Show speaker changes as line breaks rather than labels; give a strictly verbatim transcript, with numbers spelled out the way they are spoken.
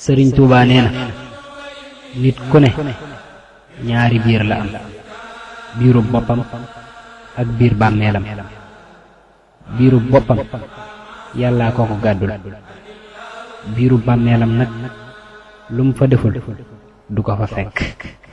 sëriñ Tuubaa nee na nit ku ne ñaari biir la am biiru boppam ak biir bàmmeelam biiru boppam yàllaa ko ko gàddul biiru bàmmeelam nag lu mu fa deful du ko fa fekk